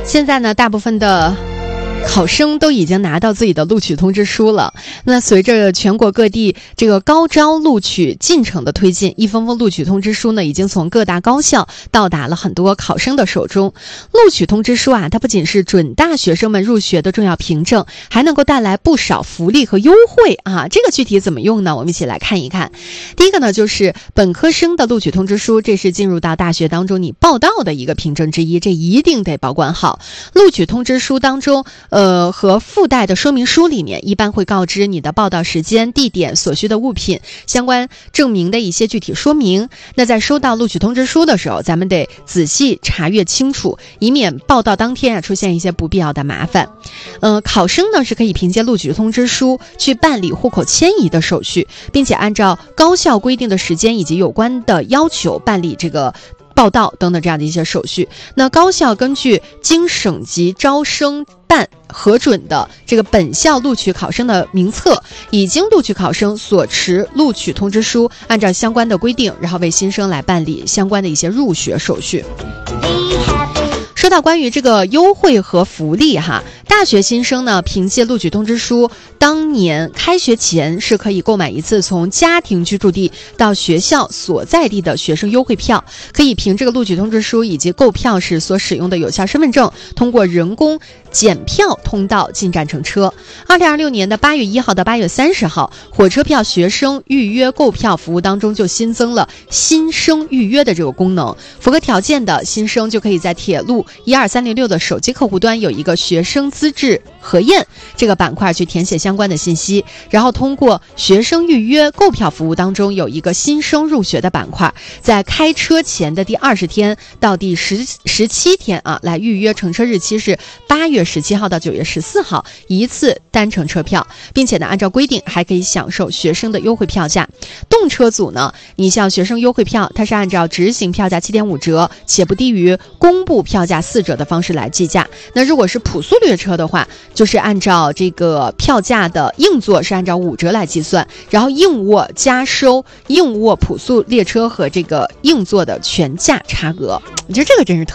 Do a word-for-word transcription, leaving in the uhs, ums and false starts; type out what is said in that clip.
现在呢，大部分的考生都已经拿到自己的录取通知书了。那随着全国各地这个高招录取进程的推进，一封封录取通知书呢，已经从各大高校到达了很多考生的手中。录取通知书啊，它不仅是准大学生们入学的重要凭证，还能够带来不少福利和优惠啊。这个具体怎么用呢？我们一起来看一看。第一个呢，就是本科生的录取通知书，这是进入到大学当中你报到的一个凭证之一，这一定得保管好。录取通知书当中呃，和附带的说明书里面一般会告知你的报到时间、地点、所需的物品、相关证明的一些具体说明。那在收到录取通知书的时候，咱们得仔细查阅清楚，以免报到当天啊出现一些不必要的麻烦。呃，考生呢是可以凭借录取通知书去办理户口迁移的手续，并且按照高校规定的时间以及有关的要求办理这个报到等等这样的一些手续。那高校根据经省级招生办核准的这个本校录取考生的名册，已经录取考生所持录取通知书，按照相关的规定，然后为新生来办理相关的一些入学手续。说到关于这个优惠和福利哈，大学新生呢，凭借录取通知书，当年开学前是可以购买一次从家庭居住地到学校所在地的学生优惠票，可以凭这个录取通知书以及购票时所使用的有效身份证，通过人工检票通道进站乘车。二零二六年的八月一号到八月三十号，火车票学生预约购票服务当中就新增了新生预约的这个功能，符合条件的新生就可以在铁路一二三零六的手机客户端有一个学生资质核验这个板块去填写相关的信息，然后通过学生预约购票服务当中有一个新生入学的板块，在开车前的第二十天到第十十七天啊，来预约乘车日期是八月十七号到九月十四号，一次单程车票，并且呢，按照规定还可以享受学生的优惠票价。动车组呢，你像学生优惠票，它是按照执行票价七点五折，且不低于公布票价四折的方式来计价。那如果是普速列车的话，就是按照这个票价的硬座是按照五折来计算，然后硬卧加收硬卧普速列车和这个硬座的全价差额。你觉得这个真是特